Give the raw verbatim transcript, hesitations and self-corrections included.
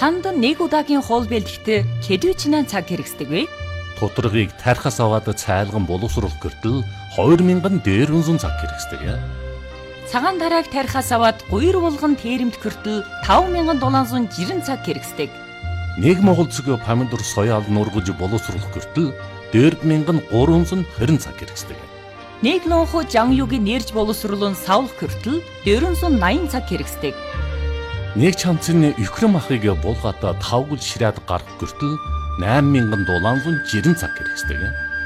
Танд нэг удаагийн хоол бэлтгэхдээ хэдвэ цаг хэрэгсдэг вэ? Тодорхойг тархас аваад цайлган боловсруулах гэртэл хоёр мянган дээрвэн цаг хэрэгсдэг. Цагаан тарааг тархас аваад гуйр булган тэрэмт гэртэл таван мянган долоон зуун цаг хэрэгсдэг. Нэг монгол цэг помидор соёал нургаж боловсруулах гэртэл дөрв мянган гурван зуун хорин цаг хэрэгсдэг. Нэг лонхо жангюгийн нэрж боловсруулан савлах гэртэл дөрвөн зуун наян цаг хэрэгсдэг. Нэг чамцны өхрөм ахыг булгаата тавгал ширээд гарах гэртэл найман мянган долоон зуун жирэн цаг хэрэгсдэг.